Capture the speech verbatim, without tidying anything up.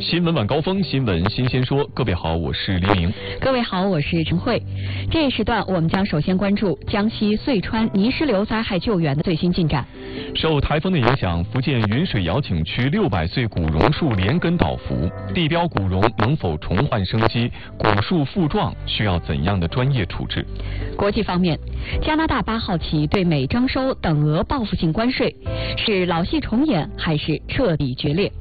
新闻晚高峰，新闻新鲜说。各位好，我是黎明。 各位好，我是陈慧。这一时段我们将首先关注江西遂川泥石流灾害救援的最新进展。 受台风的影响，福建云水瑶景区六百岁古榕树连根倒伏，地标古榕能否重焕生机？古树复壮需要怎样的专业处置？ 国际方面，加拿大八号起对美征收等额报复性关税，是老戏重演还是彻底决裂？